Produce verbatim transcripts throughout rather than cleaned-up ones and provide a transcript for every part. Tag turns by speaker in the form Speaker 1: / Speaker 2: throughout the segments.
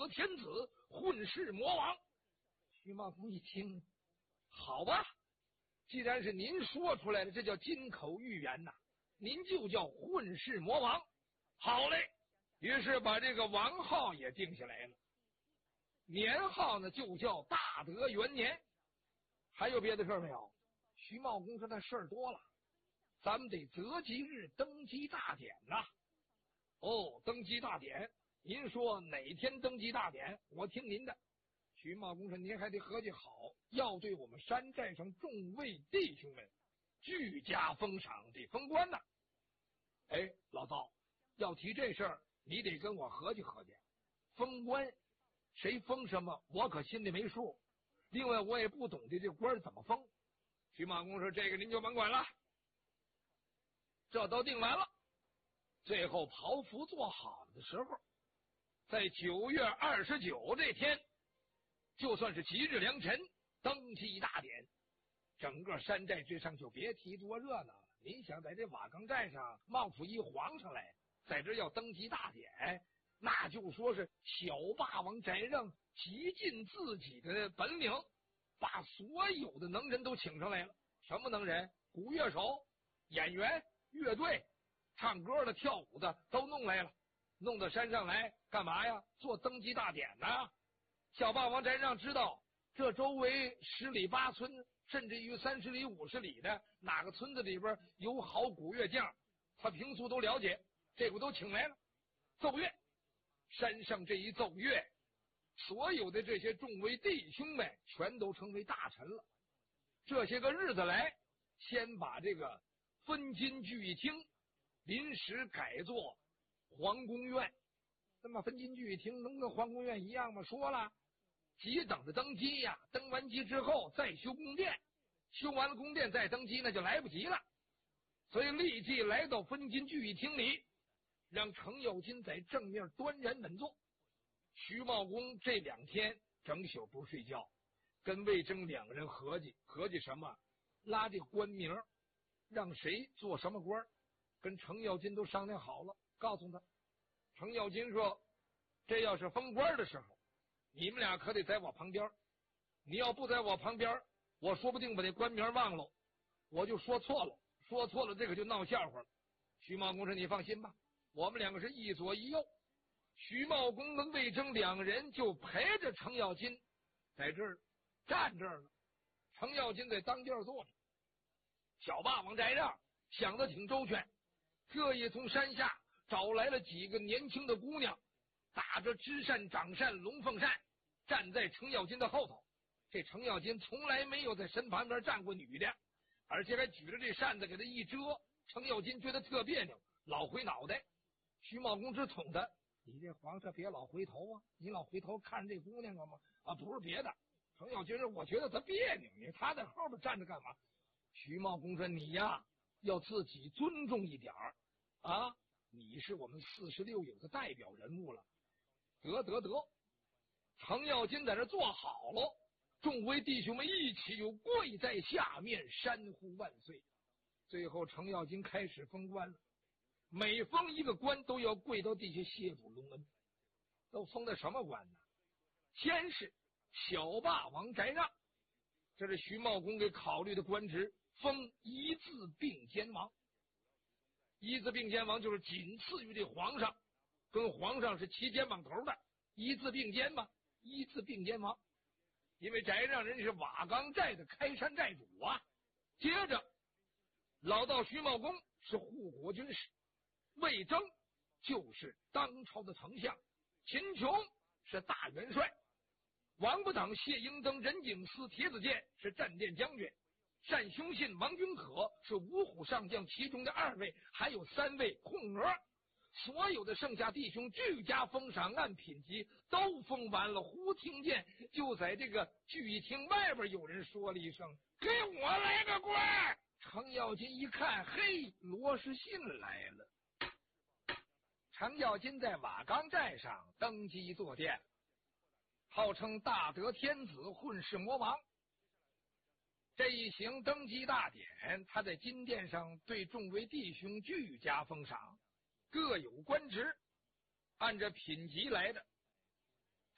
Speaker 1: 德天子，混世魔王。徐茂公一听，好吧，既然是您说出来的，这叫金口玉言呐，您就叫混世魔王。好嘞，于是把这个王号也定下来了，年号呢就叫大德元年。还有别的事儿没有？徐茂公说那事儿多了，咱们得择吉日登基大典呐、啊。哦，登基大典，您说哪天登基大典？我听您的。徐茂公说您还得合计好，要对我们山寨上众位弟兄们俱加封赏，得封官呐、啊。哎，老道，要提这事儿，你得跟我合计合计。封官，谁封什么，我可心里没数。另外，我也不懂得这官怎么封。徐茂公说：“这个您就甭管了，这都定完了。”最后袍服做好的时候，在九月二十九这天，就算是吉日良辰，登基大典，整个山寨之上就别提多热闹了。您想在这瓦岗寨上冒出一皇上来，在这要登基大典，那就说是小霸王翟让极尽自己的本领，把所有的能人都请上来了。什么能人？鼓乐手、演员、乐队、唱歌的、跳舞的都弄来了，弄到山上来干嘛呀？做登基大典呢。小霸王翟让知道这周围十里八村，甚至于三十里五十里的哪个村子里边有好鼓乐匠，他平素都了解，这个都请来了奏乐。山上这一奏乐，所有的这些众位弟兄们全都成为大臣了。这些个日子来，先把这个分金聚义厅临时改作皇宫院。那么分金聚义厅能跟皇宫院一样吗？说了，急等着登基呀，登完基之后再修宫殿，修完了宫殿再登基那就来不及了。所以立即来到分金聚义厅里，让程咬金在正面端然稳坐。徐茂公这两天整宿不睡觉，跟魏征两个人合计合计什么，拉这官名，让谁做什么官，跟程咬金都商量好了，告诉他。程咬金说，这要是封官的时候，你们俩可得在我旁边，你要不在我旁边，我说不定把这官名忘了，我就说错了，说错了这个就闹笑话了。徐茂公说，你放心吧，我们两个是一左一右。徐茂公跟魏征两个人就陪着程咬金在这儿站这儿了。程咬金在当间坐着，小霸王翟让想得挺周全，特意从山下找来了几个年轻的姑娘，打着支扇、掌扇、龙凤扇，站在程咬金的后头。这程咬金从来没有在身旁边站过女的，而且还举着这扇子给他一遮，程咬金觉得特别扭，老回脑袋。徐茂公只捅他，你这皇上别老回头啊，你老回头看这姑娘干嘛啊？不是别的，程咬金说我觉得他别扭，你他在后边站着干嘛？徐茂公说，你呀要自己尊重一点儿啊，你是我们四十六友的代表人物了。得得得，程咬金在这坐好了，众位弟兄们一起就跪在下面山呼万岁。最后程咬金开始封官了，每封一个官都要跪到地下谢主隆恩。都封的什么官呢？先是小霸王翟让，这是徐茂公给考虑的官职，封一字并肩王。一字并肩王就是仅次于这皇上，跟皇上是齐肩膀头的，一字并肩嘛，一字并肩王。因为翟让人是瓦岗寨的开山寨主啊。接着老道徐茂公是护国军师，魏征就是当朝的丞相，秦琼是大元帅，王不等、谢英登、任景思、铁子健是战殿将军，单雄信、王君可是五虎上将其中的二位，还有三位空额。所有的剩下弟兄俱加封赏，按品级都封完了。忽听见就在这个聚义厅外边有人说了一声，给我来个官。程咬金一看，嘿，罗士信来了。程咬金在瓦岗寨上登基坐殿，号称大德天子，混世魔王。这一行登基大典，他在金殿上对众位弟兄俱加封赏，各有官职，按着品级来的。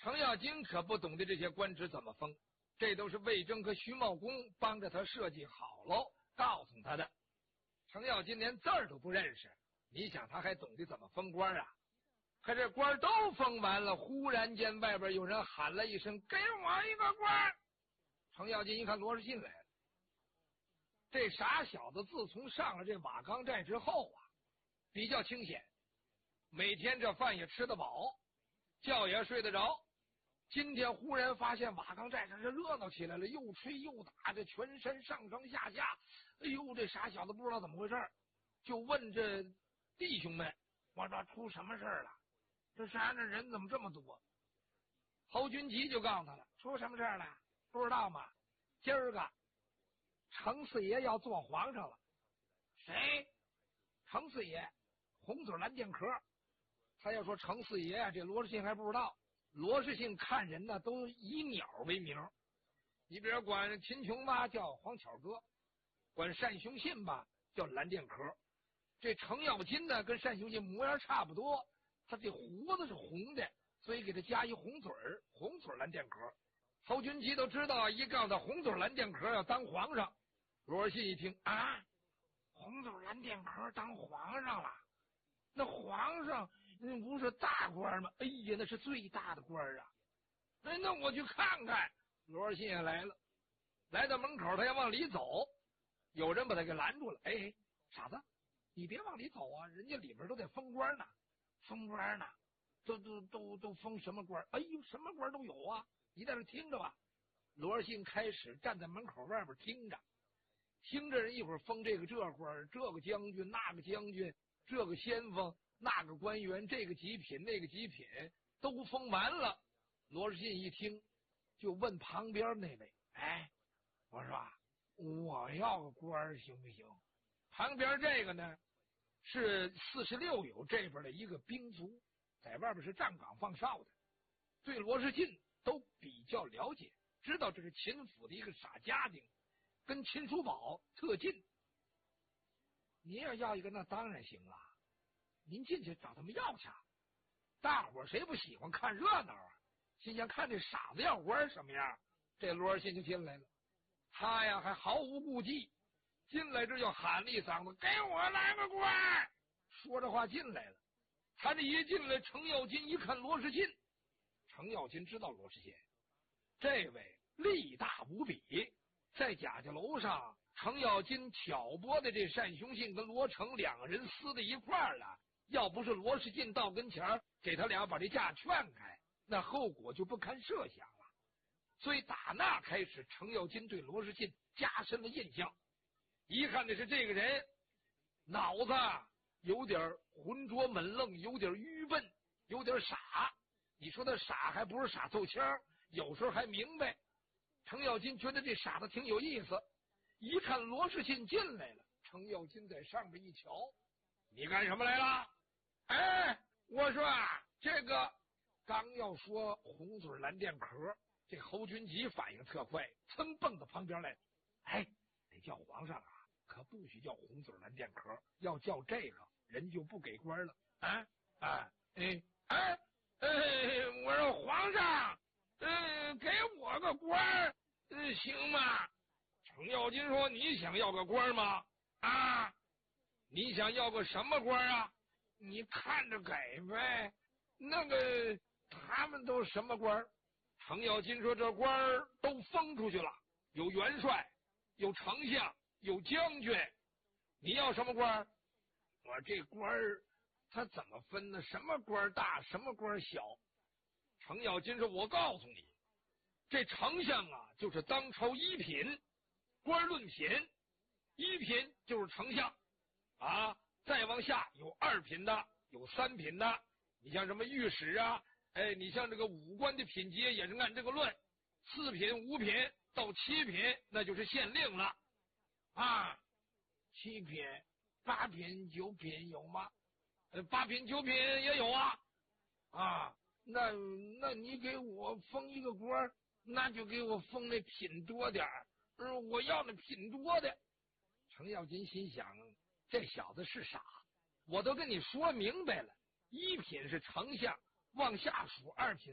Speaker 1: 程咬金可不懂得这些官职怎么封，这都是魏征和徐茂公帮着他设计好喽，告诉他的。程咬金连字儿都不认识，你想他还懂得怎么封官啊？可这官都封完了，忽然间外边有人喊了一声：“给我一个官！”程咬金一看罗士信来了，这傻小子自从上了这瓦岗寨之后啊，比较清闲，每天这饭也吃得饱，觉也睡得着。今天忽然发现瓦岗寨上是热闹起来了，又吹又打，这全身上上下下，哎呦，这傻小子不知道怎么回事，就问这弟兄们：“我说出什么事了？这山上人怎么这么多？”侯君集就告诉他了：“出什么事了？不知道吗？今儿个程四爷要做皇上了。”谁？程四爷，红嘴蓝剑壳。他要说程四爷啊，这罗士信还不知道。罗士信看人呢，都以鸟为名。你比如管秦琼吧叫黄巧哥，管单雄信吧叫蓝剑壳。这程咬金呢，跟单雄信模样差不多，他这胡子是红的，所以给他加一红嘴儿，红嘴蓝剑壳。侯君集都知道，一告他红嘴蓝剑壳要当皇上。罗士信一听啊，红嘴蓝剑壳当皇上了，那皇上那不是大官吗？哎呀，那是最大的官啊！哎，那我去看看。罗士信也来了，来到门口，他要往里走，有人把他给拦住了。哎，傻子，你别往里走啊，人家里边都在封官呢，封官呢，都都都都封什么官？哎呦，什么官都有啊！你在这听着吧。罗士信开始站在门口外边听着，听着人一会儿封这个这官，这个将军那个将军，这个先锋那个官员，这个极品那个极品都封完了。罗士信一听，就问旁边那位：“哎，我说我要个官行不行？”旁边这个呢是四十六友这边的一个兵卒，在外边是站岗放哨的，对罗士信都比较了解，知道这是秦府的一个傻家庭，跟秦叔宝特近。您要要一个那当然行了，您进去找他们要去。大伙谁不喜欢看热闹啊？心想看这傻子要官什么样，这罗士信就进来了。他呀还毫无顾忌，进来这就喊了一嗓子：“给我来个官！”说着话进来了。他这一进来，程咬金一看罗士信，程咬金知道罗士信这位力大无比，在贾家楼上，程咬金挑拨的这单雄信跟罗成两个人撕在一块儿了。要不是罗士信到跟前给他俩把这架劝开，那后果就不堪设想了。所以打那开始，程咬金对罗士信加深了印象。一看的是这个人脑子有点浑浊闷愣，有点愚笨，有点傻。你说他傻还不是傻透腔，有时候还明白。程咬金觉得这傻子挺有意思。一看罗士信进来了，程咬金在上面一瞧：“你干什么来了？”哎，我说啊，这个刚要说红嘴蓝剑壳，这侯君集反应特快，噌蹦到旁边来。哎，得叫皇上啊，可不许叫红嘴蓝剑壳，要叫这个人就不给官了。啊啊哎哎哎，我说皇上，嗯，给我个官，嗯，行吗？程咬金说：“你想要个官吗？啊，你想要个什么官啊？你看着给呗。那个他们都什么官？”程咬金说：“这官都封出去了，有元帅，有丞相，有将军。你要什么官？”我这官他怎么分呢？什么官大，什么官小？程咬金说：“我告诉你，这丞相啊，就是当朝一品。官论品，一品就是丞相啊，再往下有二品的，有三品的。你像什么御史啊，哎，你像这个武官的品阶也是按这个论，四品、五品到七品，那就是县令了啊。七品、八品、九品有吗？呃，八品、九品也有啊。啊，那那你给我封一个官，那就给我封那品多点儿。嗯，我要那品多的。”程咬金心想，这小子是傻，我都跟你说明白了，一品是丞相，往下数二品